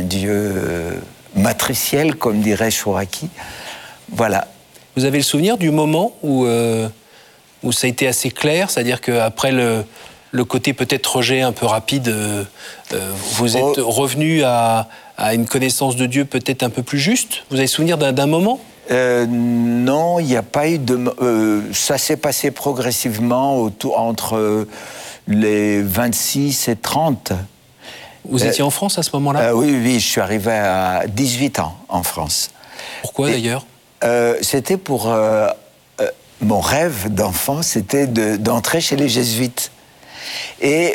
Dieu matriciel, comme dirait Chouraki. Voilà. Vous avez le souvenir du moment où ça a été assez clair, c'est-à-dire qu'après le côté peut-être rejet un peu rapide, vous êtes revenu à une connaissance de Dieu peut-être un peu plus juste? Vous avez souvenir d'un moment? Non, il n'y a pas eu de... ça s'est passé progressivement entre les 26 et 30. Vous étiez en France à ce moment-là? Oui, je suis arrivé à 18 ans en France. Pourquoi d'ailleurs? C'était pour... mon rêve d'enfant, c'était d'entrer chez les jésuites. Et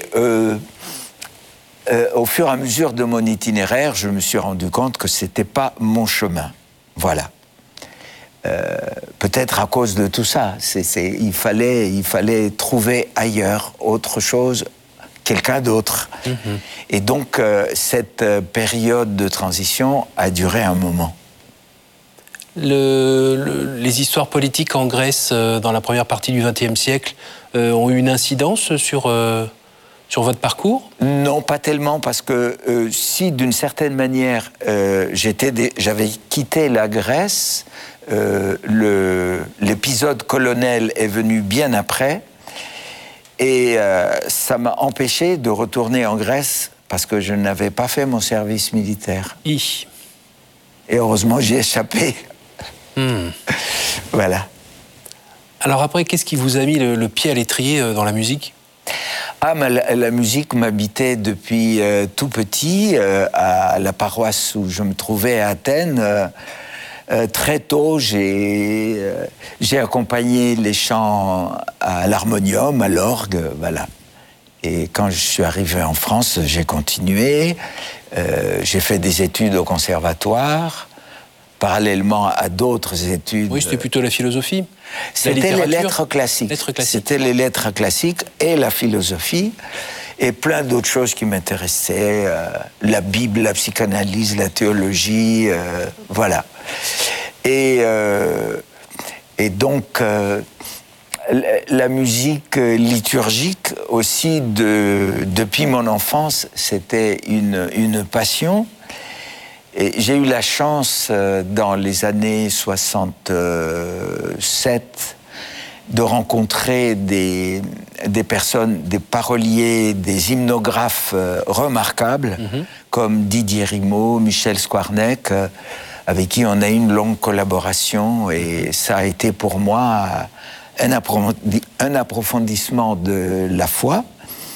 au fur et à mesure de mon itinéraire, je me suis rendu compte que ce n'était pas mon chemin. Voilà. Peut-être à cause de tout ça. Il fallait trouver ailleurs autre chose, quelqu'un d'autre. Et donc, cette période de transition a duré un moment. Les histoires politiques en Grèce, dans la première partie du XXe siècle, ont eu une incidence sur votre parcours? Non, pas tellement, parce que si, d'une certaine manière, j'avais quitté la Grèce, l'épisode colonel est venu bien après, et ça m'a empêché de retourner en Grèce, parce que je n'avais pas fait mon service militaire. Et heureusement, j'y ai échappé. Voilà. Alors après, qu'est-ce qui vous a mis le pied à l'étrier dans la musique? La musique m'habitait depuis tout petit, à la paroisse où je me trouvais à Athènes. Très tôt, j'ai accompagné les chants à l'harmonium, à l'orgue, voilà. Et quand je suis arrivé en France, j'ai continué. J'ai fait des études au conservatoire, parallèlement à d'autres études. Oui, c'était plutôt la philosophie. C'était les lettres classiques. C'était les lettres classiques et la philosophie, et plein d'autres choses qui m'intéressaient, la Bible, la psychanalyse, la théologie, voilà. Et donc, la musique liturgique aussi, depuis mon enfance, c'était une passion. Et j'ai eu la chance, dans les années 67, de rencontrer des personnes, des paroliers, des hymnographes remarquables, comme Didier Rimaud, Michel Squarneck, avec qui on a eu une longue collaboration. Et ça a été pour moi un approfondissement de la foi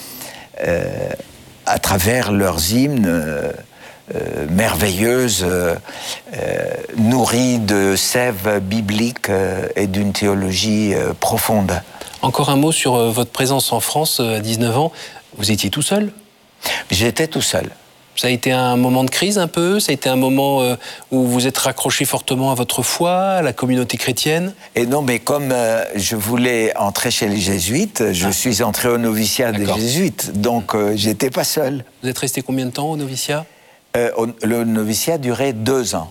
à travers leurs hymnes merveilleuses, nourries de sève biblique et d'une théologie profonde. Encore un mot sur votre présence en France à 19 ans. Vous étiez tout seul? J'étais tout seul. Ça a été un moment de crise un peu? Ça a été un moment où vous êtes raccroché fortement à votre foi, à la communauté chrétienne? Et non, mais comme je voulais entrer chez les jésuites, je suis entré au noviciat des jésuites, donc j'étais pas seul. Vous êtes resté combien de temps au noviciat? Le noviciat durait 2 ans.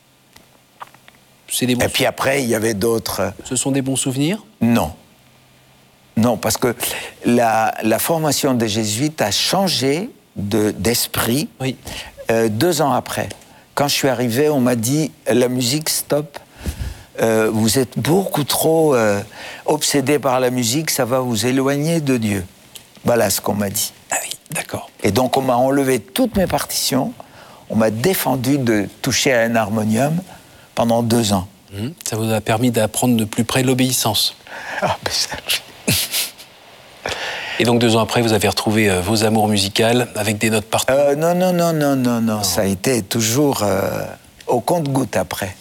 Et puis après, il y avait d'autres... Ce sont des bons souvenirs? Non. Non, parce que la formation des jésuites a changé d'esprit 2 ans après. Quand je suis arrivé, on m'a dit « La musique, stop. Vous êtes beaucoup trop obsédé par la musique, ça va vous éloigner de Dieu. » Voilà ce qu'on m'a dit. Ah oui, d'accord. Et donc, on m'a enlevé toutes mes partitions. On m'a défendu de toucher à un harmonium pendant 2 ans. Ça vous a permis d'apprendre de plus près l'obéissance. Ah, ben ça... Et donc 2 ans après, vous avez retrouvé vos amours musicales avec des notes partout? Non. Ça a été toujours au compte-gouttes après.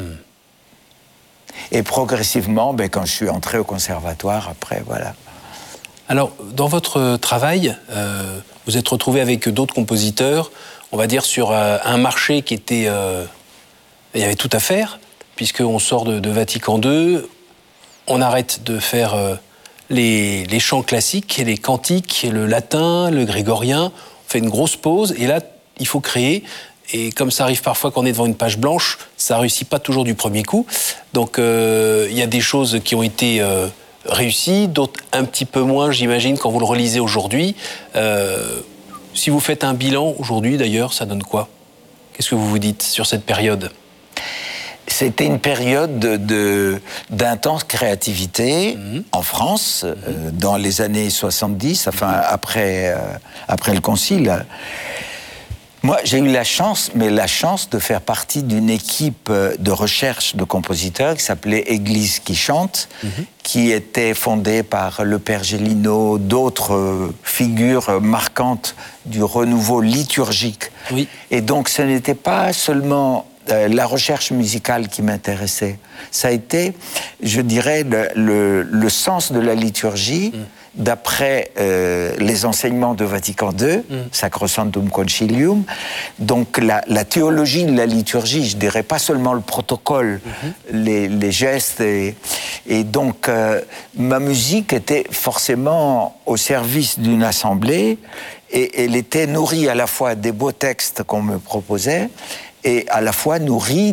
Et progressivement, quand je suis entré au conservatoire, après, voilà. Alors, dans votre travail, vous êtes retrouvé avec d'autres compositeurs, on va dire sur un marché qui était... il y avait tout à faire, puisqu'on sort de Vatican II, on arrête de faire les chants classiques, les cantiques, le latin, le grégorien, on fait une grosse pause, et là, il faut créer. Et comme ça arrive parfois quand on est devant une page blanche, ça ne réussit pas toujours du premier coup. Donc, il y a des choses qui ont été... réussi, d'autres un petit peu moins, j'imagine, quand vous le relisez aujourd'hui. Si vous faites un bilan aujourd'hui, d'ailleurs, ça donne quoi? Qu'est-ce que vous vous dites sur cette période ? C'était une période d'intense créativité en France, dans les années 70, enfin après le Concile. Moi, j'ai eu la chance de faire partie d'une équipe de recherche de compositeurs qui s'appelait Église qui chante, qui était fondée par le Père Gélineau, d'autres figures marquantes du renouveau liturgique. Oui. Et donc, ce n'était pas seulement la recherche musicale qui m'intéressait. Ça a été, je dirais, le sens de la liturgie d'après les enseignements de Vatican II, Sacrosanctum Concilium. Donc la théologie de la liturgie, je dirais pas seulement le protocole, les gestes. Et donc ma musique était forcément au service d'une assemblée et elle était nourrie à la fois des beaux textes qu'on me proposait et à la fois nourrie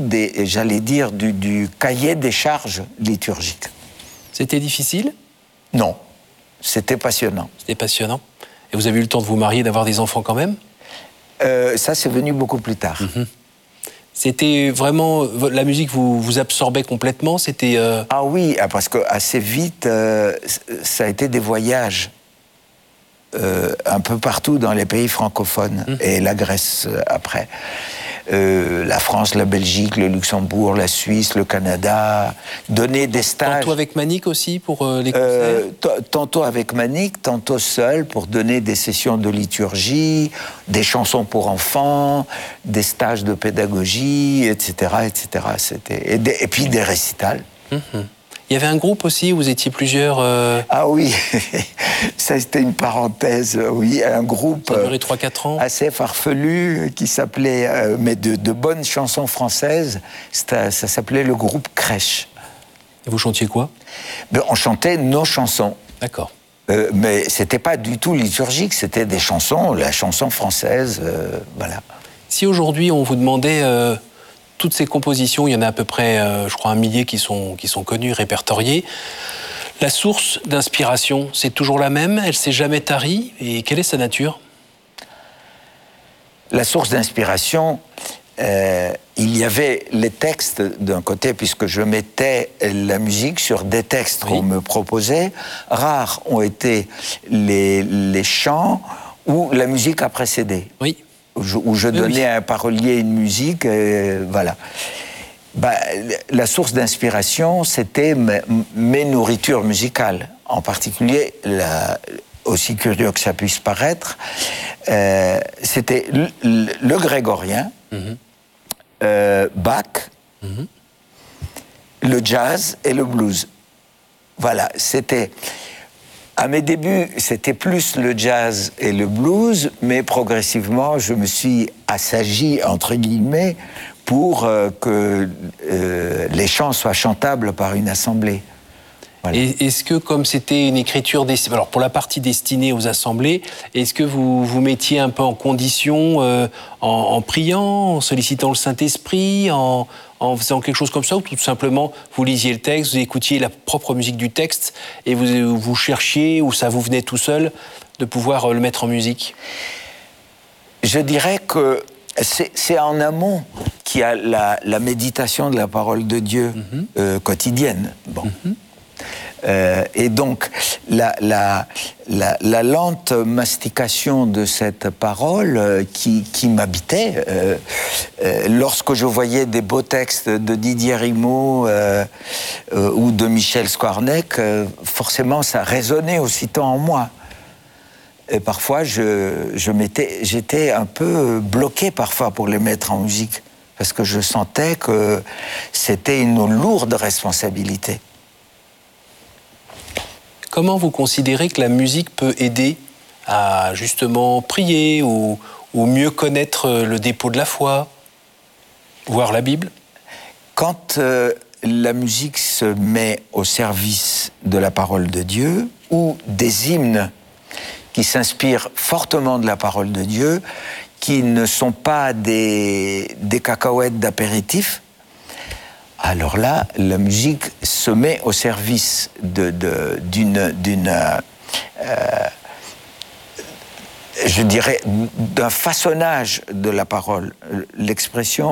du cahier des charges liturgiques. C'était difficile ? Non. C'était passionnant. C'était passionnant. Et vous avez eu le temps de vous marier, d'avoir des enfants quand même ? Ça, c'est venu beaucoup plus tard. C'était vraiment... La musique vous absorbait complètement ? C'était... Ah oui, parce que assez vite, ça a été des voyages un peu partout dans les pays francophones. Et la Grèce après. La France, la Belgique, le Luxembourg, la Suisse, le Canada, donner des stages. Tantôt avec Manic aussi pour les concerts tantôt avec Manic, tantôt seul pour donner des sessions de liturgie, des chansons pour enfants, des stages de pédagogie, etc. etc. Et puis des récitals. Il y avait un groupe aussi, vous étiez plusieurs... Ah oui, ça c'était une parenthèse, oui, un groupe ça a duré 3-4 ans. Assez farfelu qui s'appelait, mais de bonnes chansons françaises, ça s'appelait le groupe Crèche. Et vous chantiez quoi ? On chantait nos chansons. D'accord. Mais c'était pas du tout liturgique, c'était des chansons, la chanson française, voilà. Si aujourd'hui on vous demandait... toutes ces compositions, il y en a à peu près, je crois, 1 millier qui sont connues, répertoriées. La source d'inspiration, c'est toujours la même ? Elle s'est jamais tarie ? Et quelle est sa nature ? La source d'inspiration, il y avait les textes d'un côté, puisque je mettais la musique sur des textes qu'on me proposait. Rares ont été les chants où la musique a précédé. Oui. Où je donnais à un parolier une musique, voilà. La source d'inspiration, c'était mes nourritures musicales. En particulier, aussi curieux que ça puisse paraître, c'était le grégorien, Bach, le jazz et le blues. Voilà, c'était... À mes débuts, c'était plus le jazz et le blues, mais progressivement, je me suis assagi, entre guillemets, pour que les chants soient chantables par une assemblée. Voilà. Et est-ce que, comme c'était une écriture... Alors, pour la partie destinée aux assemblées, est-ce que vous vous mettiez un peu en condition, en priant, en sollicitant le Saint-Esprit, en faisant quelque chose comme ça, ou tout simplement vous lisiez le texte, vous écoutiez la propre musique du texte et vous cherchiez, ou ça vous venait tout seul de pouvoir le mettre en musique ? Je dirais que c'est en amont qu'il y a la méditation de la parole de Dieu quotidienne. Bon. Et donc, la lente mastication de cette parole qui m'habitait, lorsque je voyais des beaux textes de Didier Rimaud ou de Michel Squarneck, forcément ça résonnait aussitôt en moi. Et parfois, j'étais un peu bloqué parfois pour les mettre en musique, parce que je sentais que c'était une lourde responsabilité. Comment vous considérez que la musique peut aider à justement prier ou mieux connaître le dépôt de la foi, voire la Bible ? Quand la musique se met au service de la parole de Dieu, ou des hymnes qui s'inspirent fortement de la parole de Dieu, qui ne sont pas des cacahuètes d'apéritif, alors là, la musique se met au service je dirais, d'un façonnage de la parole. L'expression